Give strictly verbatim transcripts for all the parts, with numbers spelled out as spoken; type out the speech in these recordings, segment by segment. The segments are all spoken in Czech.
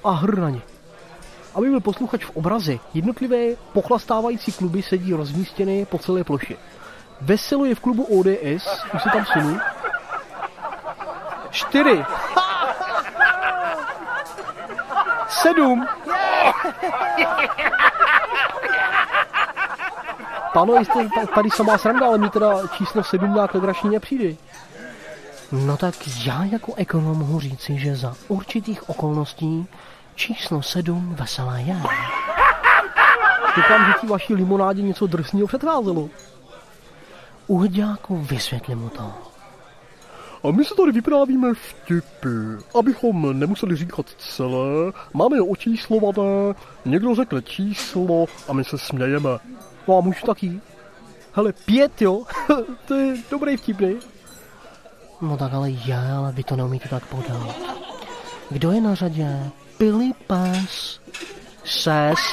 a hr na ně. Aby byl posluchač v obraze, jednotlivé pochlastávající kluby sedí rozmístěné po celé ploše. Veselo je v klubu O D S, už se tam sunu. Čtyři. Sedm. Pánové, jste tady samá sranda, ale mi teda číslo sedm nějak legrační nepřijde. No tak já jako ekonom mohu říci, že za určitých okolností číslo sedm veselé je. Doufám, že ti vaší limonádě něco drsného předcházelo. Uhďáku, vysvětli mu to. A my se tady vyprávíme vtipy, abychom nemuseli říkat celé, máme očíslované, někdo řekne číslo a my se smějeme. No a můžu taky. Hele, pět, jo? To je dobrý vtip, ne? No tak ale já, ale vy to neumíte tak podat. Kdo je na řadě? Billy Pes. Šest.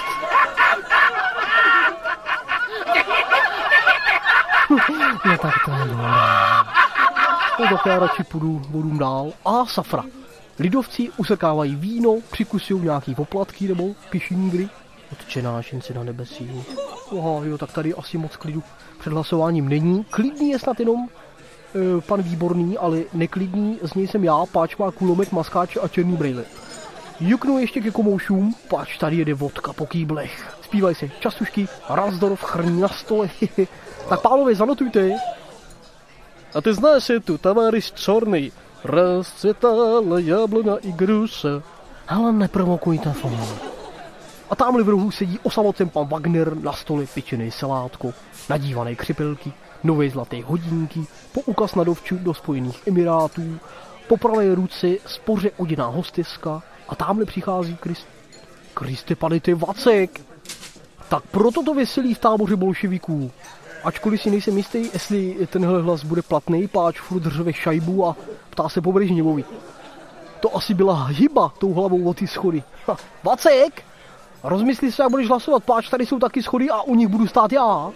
No tak to je dobré. No tak já radši půjdu vodům dál. A safra. Lidovci usekávají víno, přikusují nějaký poplatky nebo pišingry. Odčenášenci na nebesích. Aha, jo, tak tady asi moc klidu před hlasováním není. Klidný je snad jenom e, pan Výborný, ale neklidný z něj jsem já, páč má kulomet, maskáč a černý brejle. Juknu ještě ke komoušům, páč tady jede vodka po kýblech. Zpívají se častušky, Razdorf chrní na stole. Tak pánové, zanotujte. A ty znáš je tu, tavaris čorný. Rozcvětala jablona i gruše. Ale neprovokujte fón. A tamhle v rohu sedí osamocen pan Wagner, na stole pečený salátko, nadívané křipelky, nové zlaté hodinky, poukaz na dovču do Spojených Emirátů, po pravé ruce spoře oděná hosteska a tamhle přichází Krist... Kriste, pane, to je Vacek. Tak proto to veselí v táboře bolševiků. Ačkoliv si nejsem jistý, jestli tenhle hlas bude platný, páč furt řve šajbu a ptá se po Brežněvovi. To asi byla hyba tou hlavou o ty schody. Ha, Vacek! Rozmysli se, jak budeš hlasovat, páč, tady jsou taky schody a u nich budu stát já.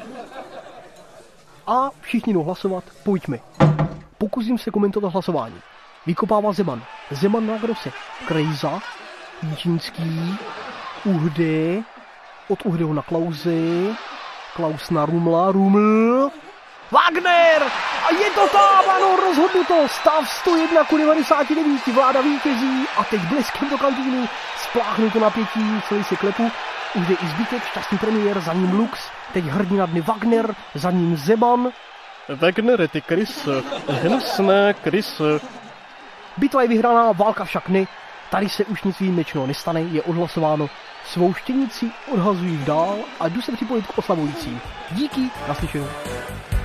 A všichni jdou hlasovat, pojďme. Pokusím se komentovat hlasování. Vykopává Zeman. Zeman na Grose. Krejza. Jíčínský. Uhde. Od Uhdeho na Klause. Klaus na Rumla. Ruml. Wagner! A je to tam, ano, rozhodnuto. Stav sto jedna ku devadesáti devíti. Vláda vítězí a teď bleskem do kantýny. Spláchnu to napětí, celý se klepu. Už jde i zbytek, šťastný premiér, za ním Lux. Teď hrdina dny Wagner, za ním Zeman. Wagner, ty kryse, hnusné kryse. Bitva je vyhraná, válka však ne. Tady se už nic výjimečného nestane, je odhlasováno. Svou štěnici odhazují dál a jdu se připojit k oslavujícím. Díky, naslyšenou.